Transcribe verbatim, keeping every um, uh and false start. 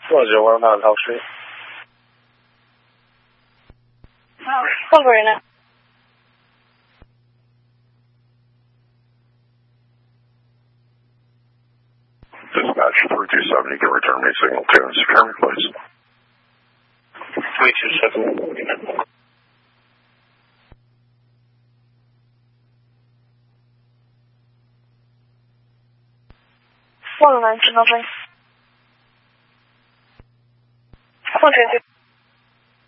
Roger, one nine, House Street. Cover in it. Dispatch three two seven, you can return me signal two and secure me, please. three two seven. One nine, nothing. One twenty.